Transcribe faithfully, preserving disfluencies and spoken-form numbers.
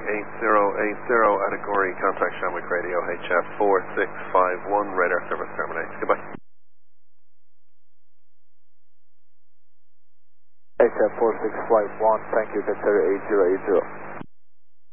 eight zero eight zero at Agori, contact Shamwick Radio, H F four six five one, radar service terminates. Goodbye. H F four six five one, thank you, consider eight zero eight zero.